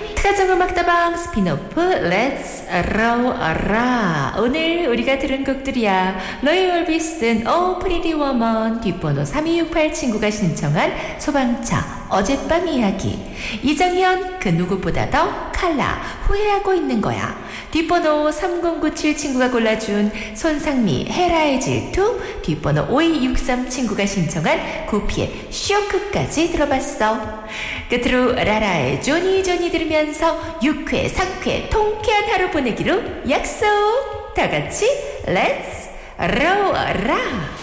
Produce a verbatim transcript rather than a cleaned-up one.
가정음악다방 스피노프 Let's Roll라. 오늘 우리가 들은 곡들이야. 로이 올비슨 Oh Pretty Woman, 뒷번호 삼이육팔 친구가 신청한 소방차 어젯밤 이야기. 이정현 그 누구보다 더 칼라 후회하고 있는 거야. 뒷번호 삼공구칠 친구가 골라준 손상미 헤라의 질투. 뒷번호 오이육삼 친구가 신청한 구피의 쇼크까지 들어봤어. 끝으로 라라의 조니 조니 들으면서 유쾌 상쾌 통쾌한 하루 보내기로 약속. 다같이 렛츠 로라.